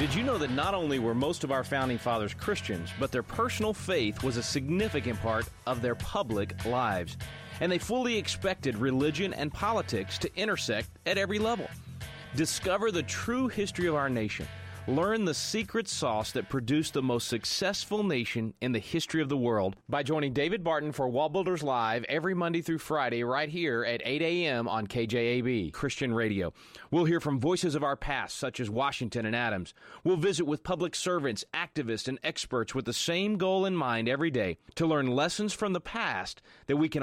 Did you know that not only were most of our founding fathers Christians, but their personal faith was a significant part of their public lives? And they fully expected religion and politics to intersect at every level. Discover the true history of our nation. Learn the secret sauce that produced the most successful nation in the history of the world by joining David Barton for Wall Builders Live every Monday through Friday right here at 8 a.m. on KJAB Christian Radio. We'll hear from voices of our past, such as Washington and Adams. We'll visit with public servants, activists, and experts with the same goal in mind every day, to learn lessons from the past that we can